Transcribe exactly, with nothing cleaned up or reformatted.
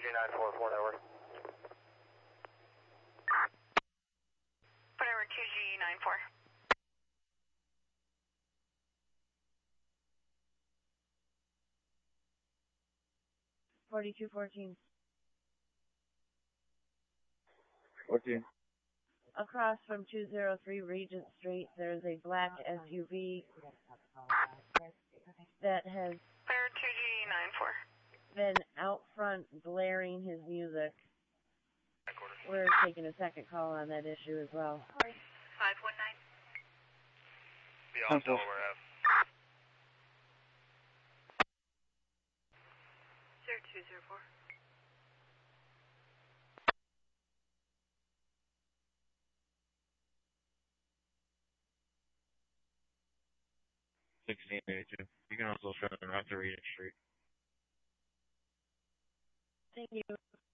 G nine four four network. Whatever, two G nine four. forty-two fourteen. fourteen. Across from two oh three Regent Street, there's a black S U V that has Clear two G nine four. been out front blaring his music. We're taking a second call on that issue as well. five one nine. Beyond Delaware Ave. zero two zero four. sixteen eighty-two. You can also show them out to Regent Street. Thank you.